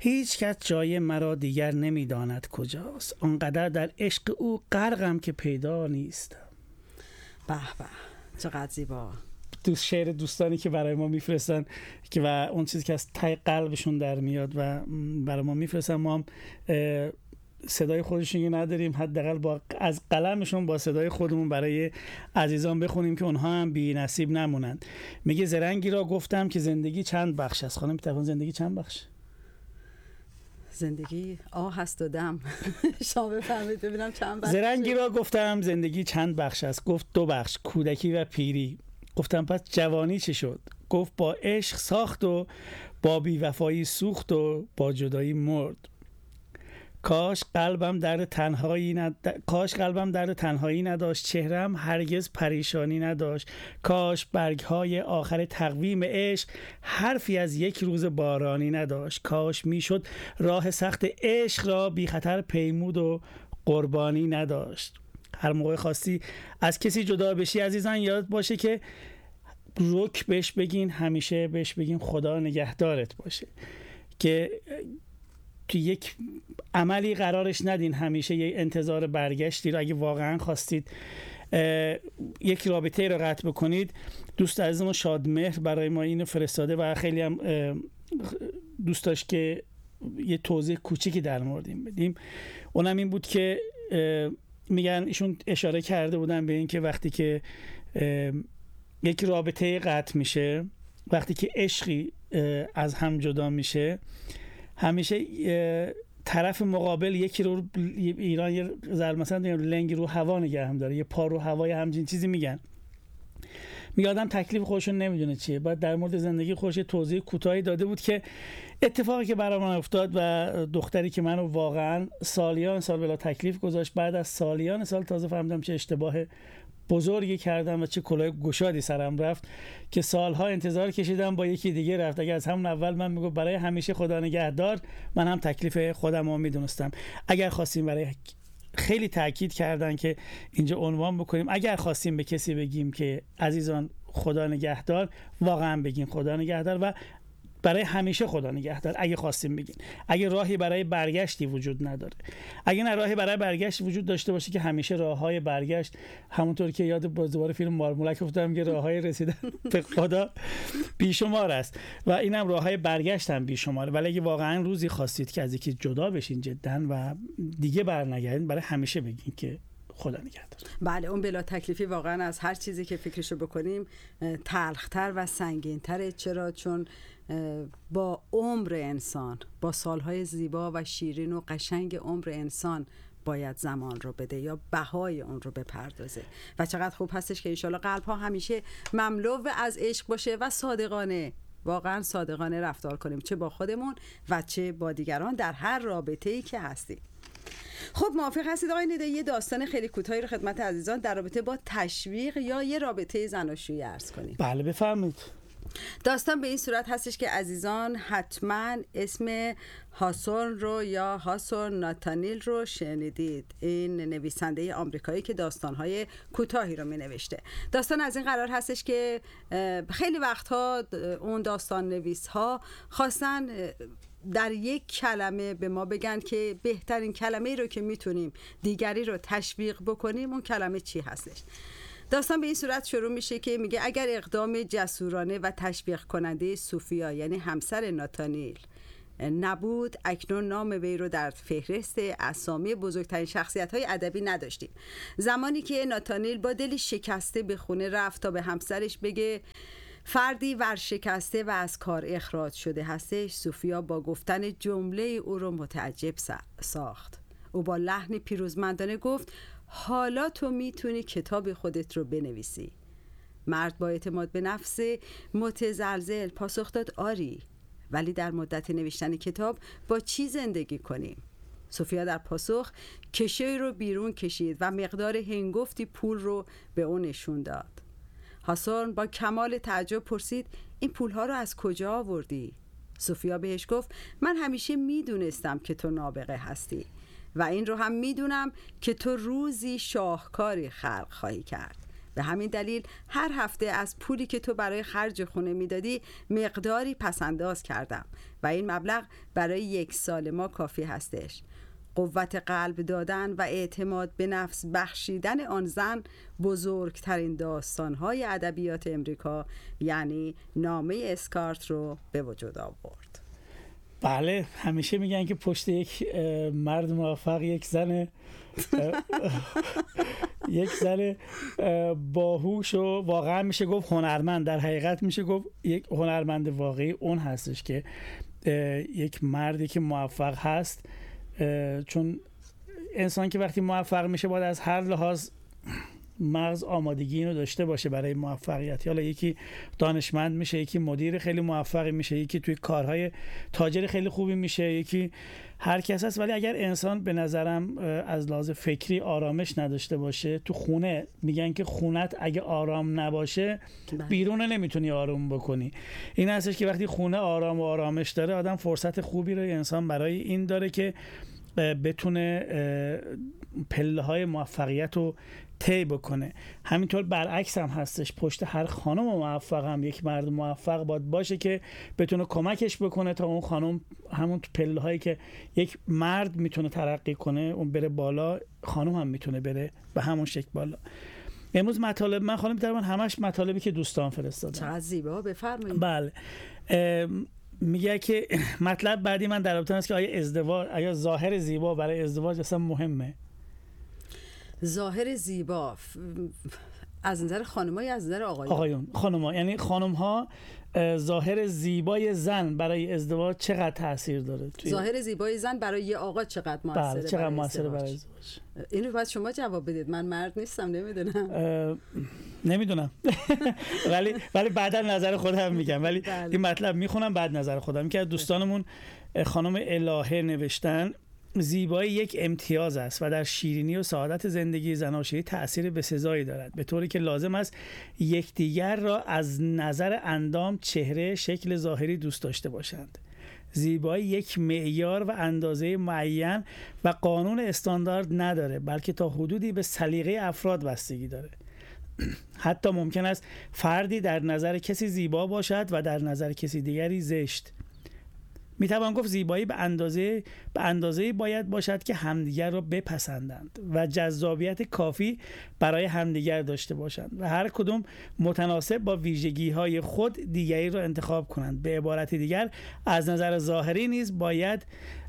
هیچ کس جای مرا دیگر نمیداند کجاست، آنقدر در عشق او غرقم که پیدا نیستم. به به، چقدر زیبا. شعر دوستانی که برای ما میفرستن که و اون چیزی که از ته قلبشون در میاد و برای ما میفرستن، ما هم صدای خودشون نداریم، حداقل از قلمشون با صدای خودمون برای عزیزان بخونیم که اونها هم بی نصیب نمونند. میگه زرنگی را گفتم که زندگی چند بخش است. خانم تفان، زندگی چند بخش؟ زندگی هست و دم. شما بفرمایید ببینم چند بخش. زرنگی را گفتم زندگی چند بخش است. گفت 2 بخش، کودکی و پیری. گفتم پس جوانی چه شد؟ گفت با عشق ساخت و با بی‌وفایی سوخت و با جدایی مرد. کاش قلبم درد تنهایی نداشت، چهرم هرگز پریشانی نداشت. کاش برگ‌های آخر تقویم عشق حرفی از یک روز بارانی نداشت. کاش میشد راه سخت عشق را بی خطر پیمود و قربانی نداشت. هر موقع خواستی از کسی جدا بشی عزیزان، یاد باشه که رک بهش بگین، همیشه بهش بگین خدا نگهدارت باشه، که تو یک عملی قرارش ندین همیشه یه انتظار برگشتی رو. اگه واقعا خواستید یک رابطه رو قطع بکنید، دوست عزیزمون شادمهر برای ما اینو فرستاده و خیلی هم دوست داشت که یه توضیح کوچیکی در مورد این بدیم. اونم این بود که میگن ایشون اشاره کرده بودن به این که وقتی که یک رابطه قطع میشه، وقتی که عشقی از هم جدا میشه، همیشه طرف مقابل یکی رو، ایران یه مثلا لنگ رو هوا نگه هم داره، یه پا رو هوا، همچین چیزی میگن. میگه آدم تکلیف خودشون نمیدونه چیه. بعد در مورد زندگی خودش توضیح کوتاهی داده بود که اتفاقی که برای من افتاد و دختری که منو واقعا سالیان سال بلا تکلیف گذاشت، بعد از سالیان سال تازه فهمیدم چه اشتباه بزرگی کردم و چه کلاه گشادی سرم رفت که سالها انتظار کشیدم با یکی دیگه رفت. اگر از همون اول من میگم برای همیشه خدا نگهدار، من هم تکلیف خودم رو میدونستم. اگر خواستیم، برای خیلی تاکید کردن که اینجا عنوان بکنیم، اگر خواستیم به کسی بگیم که عزیزان خدا نگهدار، واقعا بگین خدا نگهدار و برای همیشه خدا نگهدار. اگه خواستیم بگین، اگه راهی برای برگشتی وجود نداره، اگه نه راهی برای برگشت وجود داشته باشه که همیشه راههای برگشت، همونطور که یاد دوباره فیلم مارمولک افتادم که راههای رسیدن به خدا بیشمار است و اینم راههای برگشت هم بیشماره. ولی اگه واقعا روزی خواستید که از یکی جدا بشین جدا و دیگه برنگردین، برای همیشه بگین که خدا نگهدار. بله، اون بلا تکلیفی واقعا از هر چیزی که فکرشو بکنیم تلختر و سنگین‌تره. چرا؟ چون با عمر انسان، با سالهای زیبا و شیرین و قشنگ عمر انسان باید زمان رو بده یا بهای اون رو بپردازه. و چقدر خوب هستش که انشالله قلب ها همیشه مملو از عشق باشه و صادقانه، واقعا صادقانه رفتار کنیم، چه با خودمون و چه با دیگران در هر رابطه‌ای که هستیم. خب موافق هستید آقای ندایی یه داستان خیلی کوتاهی رو خدمت عزیزان در رابطه با تشویق یا یه رابطه زناشویی عرض کنیم؟ بله بفرمایید. داستان به این صورت هستش که عزیزان حتما اسم هاسون رو یا هاسون ناتانیل رو شنیدید. این نویسنده آمریکایی که داستان‌های کوتاهی رو می‌نوشته. داستان از این قرار هستش که خیلی وقتها اون داستان نویس‌ها خواستن در یک کلمه به ما بگن که بهترین کلمه‌ای رو که میتونیم دیگری رو تشویق بکنیم اون کلمه چی هستش. داستان به این صورت شروع میشه که میگه اگر اقدام جسورانه و تشویق کننده سوفیا یعنی همسر ناتانیل نبود، اکنون نام وی رو در فهرست اسامی بزرگترین شخصیت‌های ادبی نداشتیم. زمانی که ناتانیل با دلی شکسته به خونه رفت تا به همسرش بگه فردی ورشکسته و از کار اخراج شده هستش، سوفیا با گفتن جمله او رو متعجب ساخت. او با لحن پیروزمندانه گفت حالا تو میتونی کتاب خودت رو بنویسی. مرد با اعتماد به نفس متزلزل پاسخ داد آری، ولی در مدت نوشتن کتاب با چی زندگی کنیم؟ سوفیا در پاسخ کشوی رو بیرون کشید و مقدار هنگفتی پول رو به اون نشون داد. هاسون با کمال تعجب پرسید این پولها رو از کجا آوردی؟ سوفیا بهش گفت من همیشه میدونستم که تو نابغه هستی و این رو هم میدونم که تو روزی شاهکاری خلق خواهی کرد. به همین دلیل هر هفته از پولی که تو برای خرج خونه میدادی مقداری پسنداز کردم و این مبلغ برای 1 سال ما کافی هستش. قوت قلب دادن و اعتماد به نفس بخشیدن آن زن بزرگترین داستان‌های ادبیات امریکا یعنی نامه اسکارت رو به وجود آورد. بله، همیشه میگن که پشت یک مرد موفق یک زن باهوش و واقعا میشه گفت هنرمند، در حقیقت میشه گفت یک هنرمند واقعی اون هستش که یک مردی که موفق هست، چون انسان که وقتی موفق میشه باید از هر لحاظ مغز آمادگی اینو داشته باشه برای موفقیت. حالا یکی دانشمند میشه، یکی مدیر خیلی موفقی میشه، یکی توی کارهای تاجر خیلی خوبی میشه، یکی هر کس هست. ولی اگر انسان به نظرم از لحاظ فکری آرامش نداشته باشه، تو خونه میگن که خونت اگه آرام نباشه بیرون نمیتونی آروم بکنی. این هستش که وقتی خونه آرام و آرامش داره، آدم فرصت خوبی رو انسان برای این داره که بتونه پله‌های موفقیت رو طی بکنه. همینطور برعکس هم هستش، پشت هر خانم موفق هم یک مرد موفق باشه که بتونه کمکش بکنه تا اون خانم همون پله‌هایی که یک مرد میتونه ترقی کنه اون بره بالا، خانم هم میتونه بره به همون شکل بالا. امروز مطالب من خانم درمان همش مطالبی که دوستان فرستادن. چقدر زیبا، بفرمایید. بله، میگه که مطلب بعدی من در رابطه است که آیا ظاهر زیبا برای ازدواج اصلا مهمه؟ ظاهر زیبا از نظر خانم‌ها یا از نظر آقایون؟ خانم‌ها، یعنی خانم‌ها ظاهر زیبای زن برای ازدواج چقدر تاثیر داره؟ ظاهر زیبای زن برای یه آقا چقدر موثره؟ چقدر موثره برای ازدواج؟ اینو باید شما جواب بدید، من مرد نیستم، نمیدونم. ولی بعدا نظر خودم میگم، ولی این مطلب میخونم بعد نظر خودم. که دوستانمون خانم الهه نوشتن زیبایی یک امتیاز است و در شیرینی و سعادت زندگی زناشویی تأثیر بسزایی دارد، به طوری که لازم است یکدیگر را از نظر اندام، چهره، شکل ظاهری دوست داشته باشند. زیبایی یک معیار و اندازه معین و قانون استاندارد نداره، بلکه تا حدودی به سلیقه افراد بستگی داره. حتی ممکن است فردی در نظر کسی زیبا باشد و در نظر کسی دیگری زشت. میتوان گفت زیبایی به اندازه باید باشد که همدیگر را بپسندند و جذابیت کافی برای همدیگر داشته باشند و هر کدام متناسب با ویژگی‌های خود دیگری را انتخاب کنند. به عبارت دیگر از نظر ظاهری نیز باید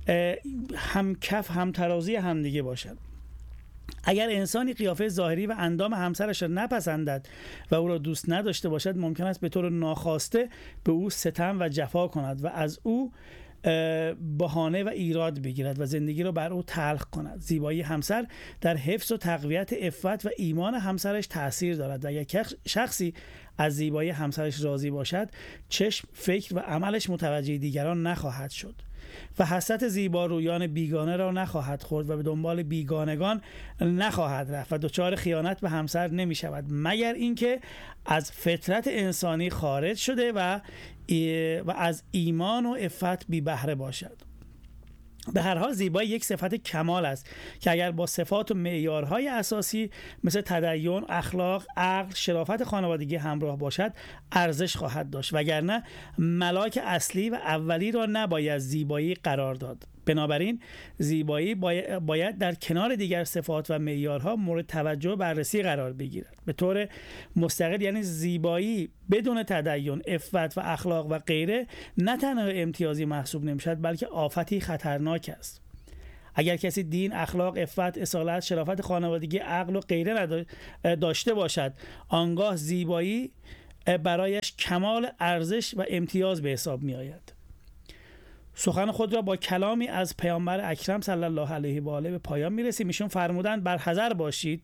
همکف همترازی همدیگه باشند. اگر انسانی قیافه ظاهری و اندام همسرش را نپسندد و او را دوست نداشته باشد، ممکن است به طور ناخواسته به او ستم و جفا کند و از او بهانه و ایراد بگیرد و زندگی را بر او تلخ کند. زیبایی همسر در حفظ و تقویت عفت و ایمان همسرش تأثیر دارد و اگر شخصی از زیبایی همسرش راضی باشد، چشم، فکر و عملش متوجه دیگران نخواهد شد و حسرت زیبارویان بیگانه را نخواهد خورد و به دنبال بیگانگان نخواهد رفت و دچار خیانت به همسر نمی شود، مگر اینکه از فطرت انسانی خارج شده و از ایمان و عفت بی بهره باشد. به هر حال زیبایی یک صفت کمال است که اگر با صفات و معیارهای اساسی مثل تدین، اخلاق، عقل، شرافت خانوادگی همراه باشد ارزش خواهد داشت، وگرنه ملاک اصلی و اولی را نباید زیبایی قرار داد. بنابراین زیبایی باید در کنار دیگر صفات و معیارها مورد توجه و بررسی قرار بگیرد به طور مستقل. یعنی زیبایی بدون تدین، عفت و اخلاق و غیره نه تنها امتیازی محسوب نمی‌شود، بلکه آفتی خطرناک است. اگر کسی دین، اخلاق، عفت، اصالت، شرافت خانوادگی، عقل و غیره داشته باشد، آنگاه زیبایی برایش کمال ارزش و امتیاز به حساب می‌آید. سخن خود را با کلامی از پیامبر اکرم صلی الله علیه و آله به پایان می‌رسیم. ایشون فرمودند برحذر باشید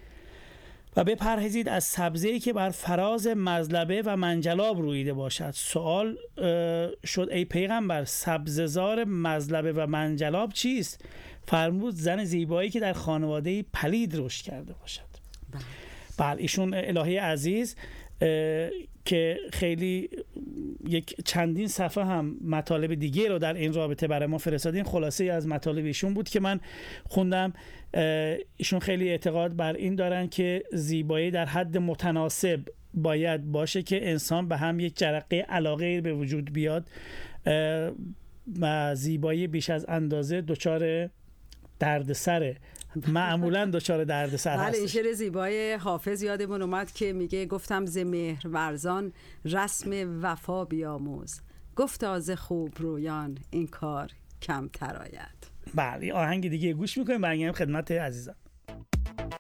و بپرهیزید از سبزه‌ای که بر فراز مزلبه و منجلاب رویده باشد. سوال شد ای پیغمبر، سبززار مزلبه و منجلاب چیست؟ فرمود زن زیبایی که در خانواده‌ای پلید رشد کرده باشد. بله، ایشون الهه عزیز که خیلی یک چندین صفحه هم مطالب دیگه رو در این رابطه برای ما فرستادین. خلاصه از مطالب ایشون بود که من خوندم. ایشون خیلی اعتقاد بر این دارن که زیبایی در حد متناسب باید باشه که انسان به هم یک جرقه علاقه به وجود بیاد و زیبایی بیش از اندازه دچار دردسره، معمولا دچار دردسر هست. بله، این شعر زیبای حافظ یادمون اومد که میگه گفتم ز مهر ورزان رسم وفا بیاموز، گفتا ز خوب رویان این کار کمتر آید. بله، آهنگ دیگه گوش میکنیم، برگردیم خدمت عزیزان.